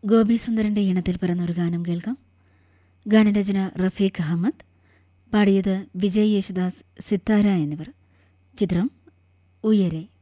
ഗോപി സുന്ദരൻ്റെ ഈണത്തിൽ പിറന്ന ഒരു ഗാനം കേൾക്കാം. ഗാനരചന റഫീഖ് അഹമ്മദ്, പാടിയത് വിജയ് യേശുദാസ്, സിത്താര എന്നിവർ. ചിത്രം ഉയരെ.